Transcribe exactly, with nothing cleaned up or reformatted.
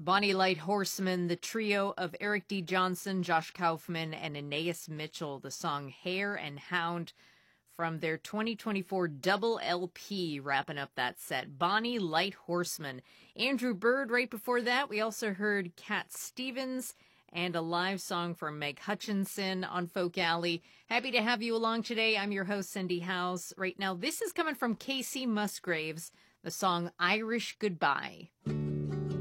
Bonnie Light Horseman, the trio of Eric D. Johnson, Josh Kaufman, and Aeneas Mitchell, the song Hare and Hound from their twenty twenty-four double L P, wrapping up that set. Bonnie Light Horseman. Andrew Bird right before that. We also heard Cat Stevens and a live song from Meg Hutchinson on Folk Alley. Happy to have you along today. I'm your host, Cindy House. Right now, this is coming from Casey Musgraves, the song Irish Goodbye.